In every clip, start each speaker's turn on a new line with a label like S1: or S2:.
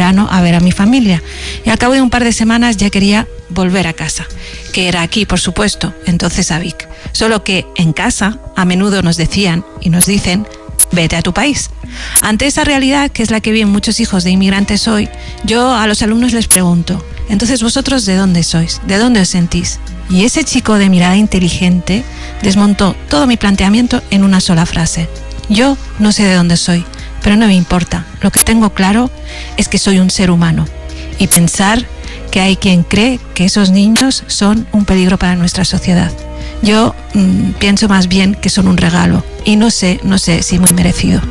S1: verano a ver a mi familia. Y al cabo de un par de semanas ya quería volver a casa, que era aquí, por supuesto, entonces a Vic. Solo que en casa a menudo nos decían y nos dicen: vete a tu país. Ante esa realidad, que es la que viven muchos hijos de inmigrantes hoy, yo a los alumnos les pregunto: entonces vosotros, ¿de dónde sois? ¿De dónde os sentís? Y ese chico de mirada inteligente desmontó todo mi planteamiento en una sola frase: yo no sé de dónde soy, pero no me importa. Lo que tengo claro es que soy un ser humano. Y pensar que hay quien cree que esos niños son un peligro para nuestra sociedad. Yo pienso más bien que son un regalo, y no sé si muy merecido.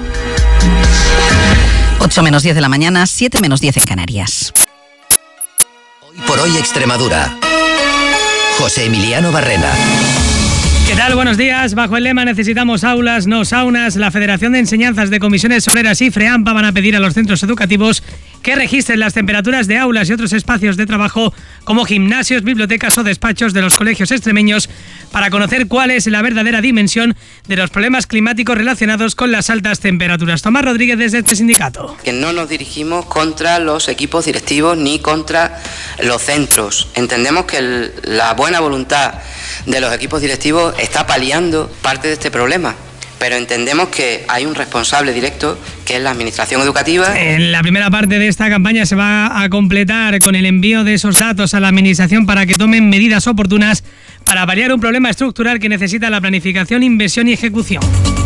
S2: 8 menos 10 de la mañana, 7 menos 10 en Canarias.
S3: Hoy por hoy Extremadura. José Emiliano Barrena.
S4: ¿Qué tal? Buenos días. Bajo el lema Necesitamos aulas, no saunas, la Federación de Enseñanzas de Comisiones Obreras y FREAMPA van a pedir a los centros educativos que registren las temperaturas de aulas y otros espacios de trabajo como gimnasios, bibliotecas o despachos de los colegios extremeños para conocer cuál es la verdadera dimensión de los problemas climáticos relacionados con las altas temperaturas. Tomás Rodríguez, desde este sindicato.
S5: Que no nos dirigimos contra los equipos directivos ni contra los centros. Entendemos que la buena voluntad de los equipos directivos está paliando parte de este problema, pero entendemos que hay un responsable directo, que es la administración educativa.
S4: En la primera parte de esta campaña se va a completar con el envío de esos datos a la administración para que tomen medidas oportunas para paliar un problema estructural que necesita la planificación, inversión y ejecución.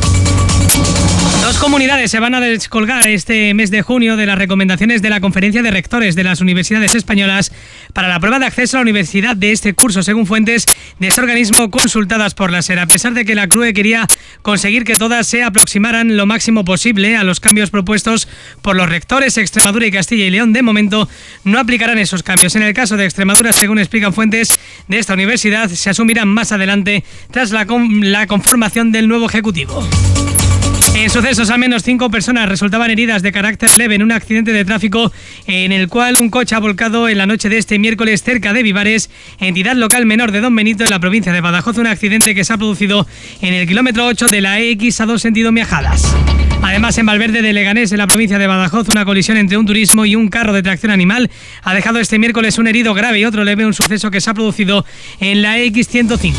S4: 2 comunidades se van a descolgar este mes de junio de las recomendaciones de la Conferencia de Rectores de las Universidades Españolas para la prueba de acceso a la universidad de este curso, según fuentes de ese organismo consultadas por la SER. A pesar de que la CRUE quería conseguir que todas se aproximaran lo máximo posible a los cambios propuestos por los rectores, Extremadura y Castilla y León de momento no aplicarán esos cambios. En el caso de Extremadura, según explican fuentes de esta universidad, se asumirán más adelante tras la conformación del nuevo ejecutivo. En sucesos, al menos 5 personas resultaban heridas de carácter leve en un accidente de tráfico en el cual un coche ha volcado en la noche de este miércoles cerca de Vivares, entidad local menor de Don Benito en la provincia de Badajoz, un accidente que se ha producido en el kilómetro 8 de la EX a 2 sentido Miajadas. Además, en Valverde de Leganés, en la provincia de Badajoz, una colisión entre un turismo y un carro de tracción animal ha dejado este miércoles un herido grave y otro leve, un suceso que se ha producido en la EX105.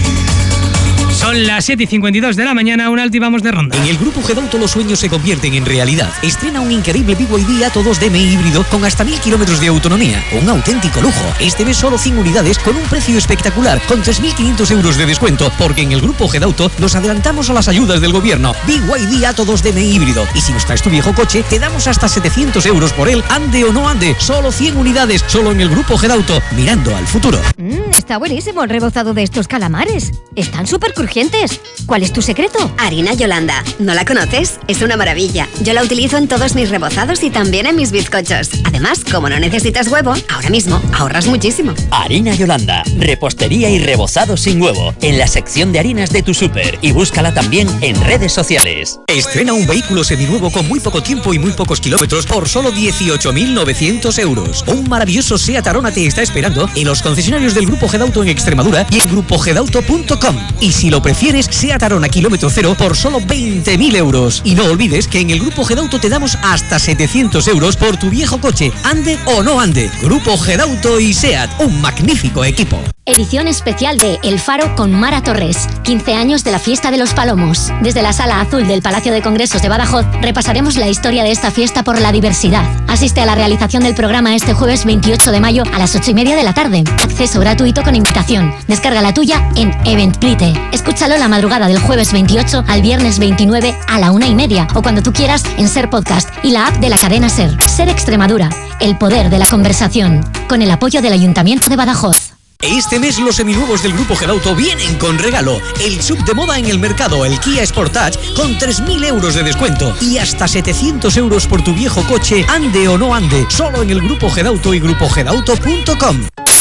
S4: Son las 7:52 de la mañana, una alta y vamos de ronda.
S6: En el Grupo Gedauto los sueños se convierten en realidad. Estrena un increíble BYD Atto 2DM híbrido con hasta 1000 kilómetros de autonomía. Un auténtico lujo. Este mes solo 100 unidades con un precio espectacular, con 3.500 euros de descuento, porque en el Grupo Gedauto nos adelantamos a las ayudas del gobierno. BYD Atto 2DM híbrido. Y si nos traes tu viejo coche, te damos hasta 700 euros por él, ande o no ande. Solo 100 unidades, solo en el Grupo Gedauto, mirando al futuro.
S7: Está buenísimo el rebozado de estos calamares. Están súper crujientes. ¿Cuál es tu secreto?
S8: Harina Yolanda. ¿No la conoces? Es una maravilla. Yo la utilizo en todos mis rebozados y también en mis bizcochos. Además, como no necesitas huevo, ahora mismo ahorras muchísimo.
S9: Harina Yolanda. Repostería y rebozado sin huevo. En la sección de harinas de tu súper. Y búscala también en redes sociales.
S6: Estrena un vehículo seminuevo con muy poco tiempo y muy pocos kilómetros por solo 18.900 euros. Un maravilloso Seat Arona te está esperando en los concesionarios del Grupo Gedauto en Extremadura y en grupogedauto.com. Y si lo prefieres, Seat Arona kilómetro cero por solo 20.000 euros. Y no olvides que en el Grupo Gedauto te damos hasta 700 euros por tu viejo coche, ande o no ande. Grupo Gedauto y Seat, un magnífico equipo.
S10: Edición especial de El Faro con Mara Torres. 15 años de la Fiesta de los Palomos. Desde la Sala Azul del Palacio de Congresos de Badajoz repasaremos la historia de esta fiesta por la diversidad. Asiste a la realización del programa este jueves 28 de mayo a las 8:30 de la tarde. Acceso gratuito con invitación. Descarga la tuya en Eventbrite. Escúchalo la madrugada del jueves 28 al viernes 29 a la 1:30 o cuando tú quieras en Ser Podcast y la app de la cadena Ser. Ser Extremadura. El poder de la conversación. Con el apoyo del Ayuntamiento de Badajoz.
S6: Este mes los seminuevos del Grupo Gedauto vienen con regalo. El sub de moda en el mercado, el Kia Sportage, con 3.000 euros de descuento. Y hasta 700 euros por tu viejo coche, ande o no ande. Solo en el Grupo Gedauto y grupogedauto.com.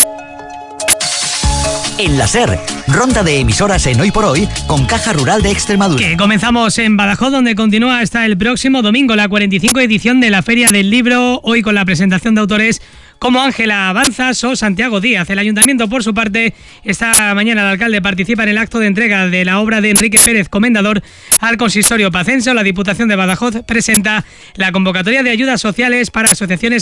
S3: En la SER, ronda de emisoras en Hoy por Hoy con Caja Rural de Extremadura.
S4: Que comenzamos en Badajoz, donde continúa hasta el próximo domingo la 45 edición de la Feria del Libro, hoy con la presentación de autores como Ángela Avanzas o Santiago Díaz. El Ayuntamiento, por su parte, esta mañana el alcalde participa en el acto de entrega de la obra de Enrique Pérez Comendador al Consistorio Pacense. La Diputación de Badajoz presenta la convocatoria de ayudas sociales para asociaciones